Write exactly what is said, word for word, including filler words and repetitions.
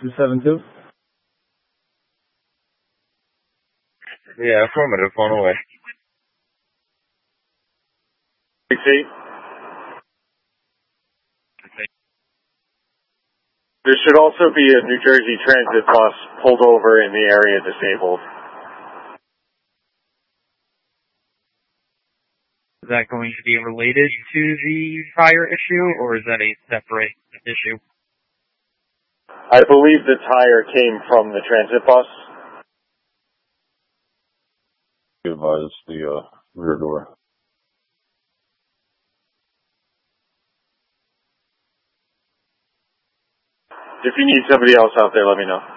two seven two? Yeah, affirmative, phone away. six eight. There should also be a New Jersey Transit bus pulled over in the area disabled. Is that going to be related to the tire issue, or is that a separate issue? I believe the tire came from the transit bus. Advise the uh, rear door. If you need somebody else out there, let me know.